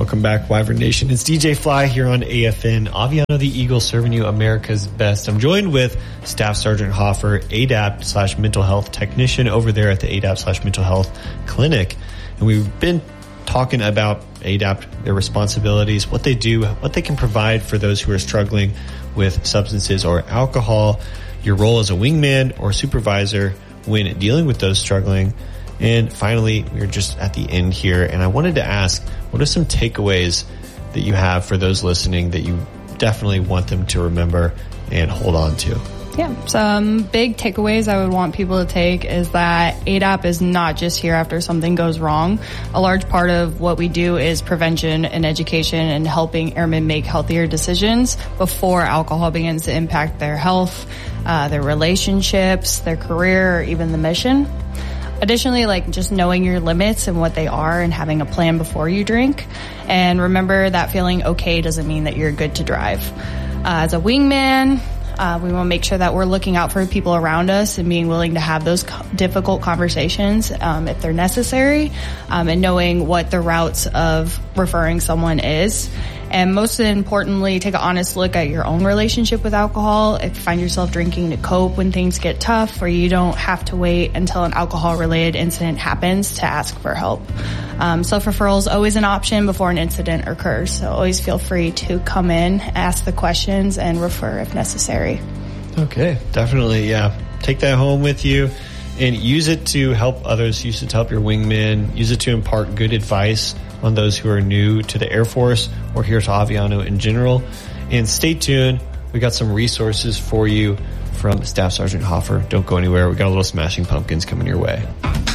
Welcome back, Wyvern Nation. It's DJ Fly here on AFN. Aviano the Eagle serving you America's best. I'm joined with Staff Sergeant Hoffer, ADAPT/mental health technician over there at the ADAPT/mental health clinic. And we've been talking about ADAPT, their responsibilities, what they do, what they can provide for those who are struggling with substances or alcohol, your role as a wingman or supervisor when dealing with those struggling. And finally, we're just at the end here, and I wanted to ask, what are some takeaways that you have for those listening that you definitely want them to remember and hold on to? Yeah, some big takeaways I would want people to take is that ADAPT is not just here after something goes wrong. A large part of what we do is prevention and education and helping airmen make healthier decisions before alcohol begins to impact their health, their relationships, their career, or even the mission. Additionally, just knowing your limits and what they are and having a plan before you drink. And remember that feeling okay doesn't mean that you're good to drive. As a wingman, we want to make sure that we're looking out for people around us and being willing to have those difficult conversations if they're necessary, and knowing what the routes of referring someone is. And most importantly, take an honest look at your own relationship with alcohol. If you find yourself drinking to cope when things get tough, or you don't have to wait until an alcohol-related incident happens to ask for help. Self-referral is always an option before an incident occurs. So always feel free to come in, ask the questions, and refer if necessary. Okay, definitely, yeah. Take that home with you and use it to help others. Use it to help your wingmen. Use it to impart good advice on those who are new to the Air Force or here to Aviano in general. And stay tuned. We got some resources for you from Staff Sergeant Hoffer. Don't go anywhere. We got a little Smashing Pumpkins coming your way.